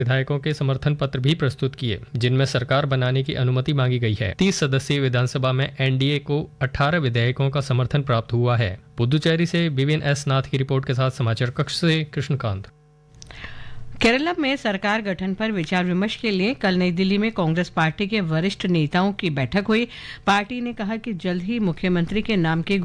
विधायकों के समर्थन पत्र भी प्रस्तुत किए, जिनमें सरकार बनाने की अनुमति मांगी गई है। 30 सदस्यीय विधानसभा में एनडीए को 18 विधेयकों का समर्थन प्राप्त हुआ है। पुदुचेरी से विपिन एस नाथ की रिपोर्ट के साथ समाचार कक्ष से कृष्णकांत। केरल में सरकार गठन पर विचार विमर्श के लिए कल नई दिल्ली में कांग्रेस पार्टी के वरिष्ठ नेताओं की बैठक हुई। पार्टी ने कहा कि जल्द ही मुख्यमंत्री के नाम की